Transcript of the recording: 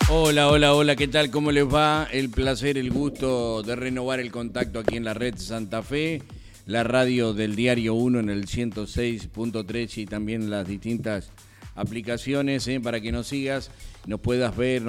Hola, hola, hola, ¿qué tal? ¿Cómo les va? El placer, el gusto de renovar el contacto aquí en la red Santa Fe, la radio del Diario 1 en el 106.3 y también las distintas aplicaciones para que nos sigas, nos puedas ver.